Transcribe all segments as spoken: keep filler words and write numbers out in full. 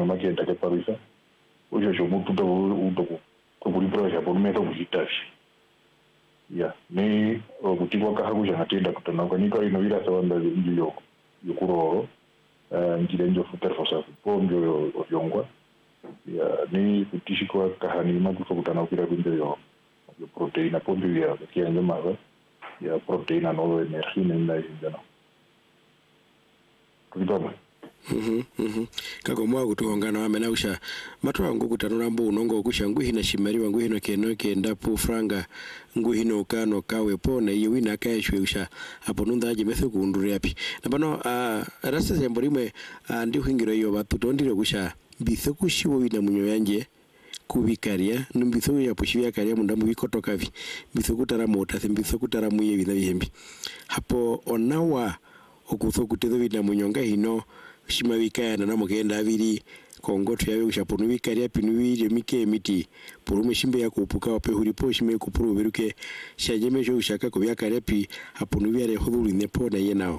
make da ke parisa o je jo mutu da o to ko buri proje por me to bujitashi ya ni kutikwa ka hagu jana tenda kutana kwa nito ino ira sawa nda yo yo kuroro ngile njo futer fosa po njo yongwa ya ni kutishikwa kahani matu kutana kira kunde yo yo proteina po njo ya kia njo maga ya proteina no energy nenda jana kutama mhm mhm kako mwa kutongana wamena usha matwa nguku tanurambo unongo kusha nguhina shimariwa nguhino keno kenda pu franga nguhino kano kawe pona yiwina kaeshwe usha hapo nunda aje methu kundure yapi nabano uh, rasa semborimwe uh, ndi hingiro yo batu tondire kusha bitho kushiwo wina munyo yanje kubikaria numbitho ya pushia karia mundambu bikoto kavi bitho kutara mota thembitho kutara muye bina bihembi hapo onawa okutho kutedo wina munyonga hino shima wikaya na namugenda abiri kongoto yawe ushaponu wikaria pinuwire mike miti purume shimbe ya kupuka wape hulipo shime kupuru biruke shajeme jo ushaka ko byakaria pi haponu byare hudulu nepo na yenao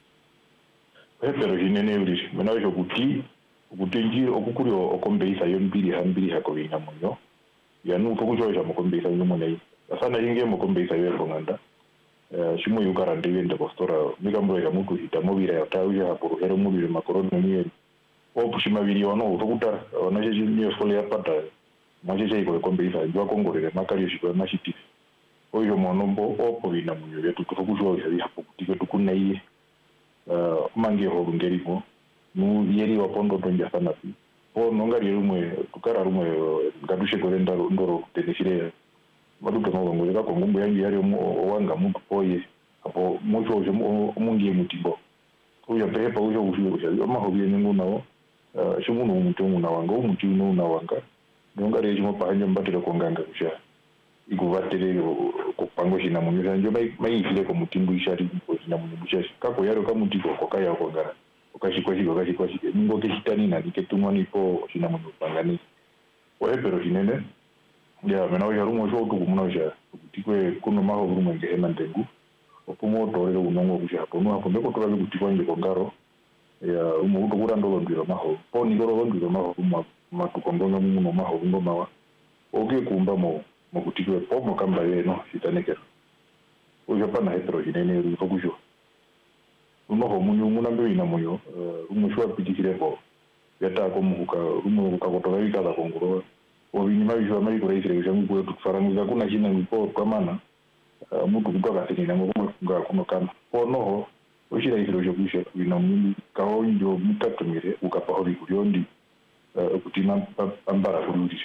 pero jinene uri mena jo kuti kutenji okukuri okombeisa yombiri hambiri hako bina munyo yanu tokujoja mokombeisa nyumone asana yinge mokombeisa yero nganda shimu yukara ndivende postora migambo ya mutu hitamobira ya tawija hapuru hero mubire makoroni niye opushima biri wano utokuta wanajeje niye fole ya pata majeje iko kombeisa jwa kongorere makari shiko mashiti oyo monombo opo bina munyo yetu tokujoja ya hapo kutike tukunaiye mangi horungerimo nu yeri wapondo tonja sana pi po nongari rumwe tukara rumwe gadushe gorenda ndoro tenishire maduka no ngolera ko ngumbu yangi yari wanga muntu poye apo mucho je mungi mutibo uya pepa uyo uyo amahobiye ningu nawo shimuno muntu muna wanga umuti no na wanga nongari je mo pahanya mbatira ko nganga kusha iguvatere ko pango shina munyo sanjo mai mai ile ko mutimbu ishari ko shina munyo busha kako yaro ka mutiko ko kaya ko ngara okashikwa shiko okashikwa shiko ningo kishitani na diketumwani po shina munyo pangani oye pero sinene ya mena oya rumo jo to kumuna ja kutikwe kuno maho rumo nge emandengu opumo tore unongo kusha hapo no hapo ndeko tola kutikwa nge kongaro ya umo to kurando ndiro maho po ni goro ndiro maho kuma matukondono muno maho ngo mawa oge kumba mo mo kutikwe po mo kamba yeno sitaneke oyo pana heterogeneine ru fokusho uno ho munyu munambe ina moyo rumo shwa pitikire ko yata ko muka rumo ka kotola ikala kongoro obinima bijwa mari kure isire jangu ko tufarangiza kuna jina ngipo kwa maana mutu kutoka tena ngo nga kuno kama pono oshira isire jo kushe bina mungu kawo njo mutatumire ukapa hori kuryondi kutima ambara kurudisha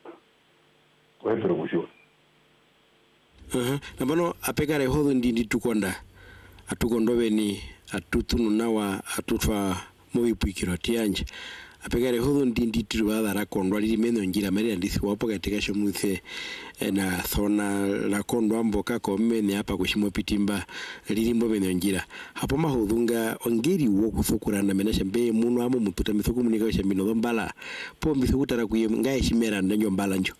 kwa hivyo kusho aha nabano apegare hodo ndindi tukonda atukondobe ni atutunu nawa atutwa mubipwikiro tianje apegare hodo ndindi tirubada rakondwa liri meno njira maria ndisi wapo katika shomuthe na thona la kondwa amboka komene hapa kushimo pitimba liri mbo meno njira hapo mahudunga ongeri wo kuthukurana menasha mbe muno amo mututa mithuku munika shambino dombala po mithukutara kuye ngai shimera ndanyo mbala njo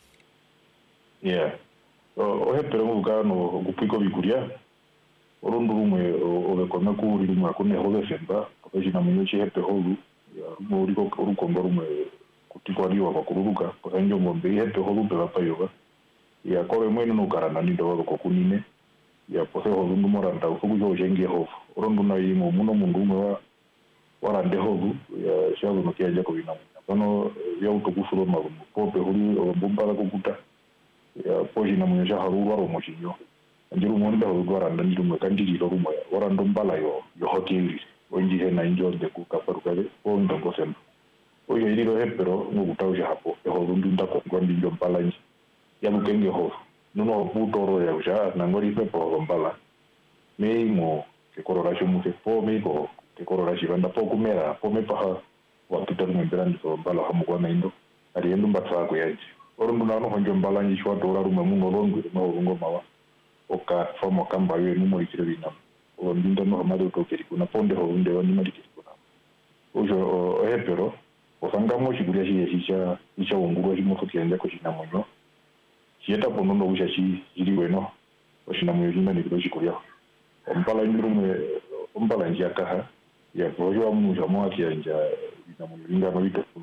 yeah o hepero mugano gupiko bikuria orundu rumwe obekona kuri rumwe akone hodo semba abajina munyoche hepe hodu ya uriko urukomba rumwe kutikwariwa bakururuka posanjo ngombe hepe hodu pe bapayoga ya kore mwene no karana nindo ko kunine ya pose hodu numoranda ufukujo jenge hofu orundu na yimo muno mundu umwe warande hodu ya shago no kiaje ko binamu bano ya utokufuro magumu pope hodu obumbara kukuta ya pojina munyocha haru waro mochinyo anjiru monda hodu waranda ndumwe kanjiro rumwe warando mbala yo yo hoteli onji hena injo de kukaparukale ondo gosemba oyo iriro hepero ngukutawja hapo eho ndunda ko ngondi njo balanji ya lukenge ho nuno putoro ya uja na ngori pepo mbala meimo ke kororasho mute po meiko ke kororasho banda po kumera po mepa wa kitar mbelandi so mbala hamu kwa naindo ari endo mbatsa ko yaji orundu na no honjo mbalanji shwa dora rume muno longu no ngo mawa oka fomo kamba ye numo ikire bina o ndinda no hamado to keri kuna ponde ho nde wani mali keri kuna ojo o hepero o sanga mo shiguria shi shisha isha unguro shi mo fukienda ko shina monyo sieta pono no usha shi jiri weno o shina monyo jina ni ko shikuria o mbala ndrume o mbala njia kaha ya projo amu jamo akia nja bina monyo linga mabito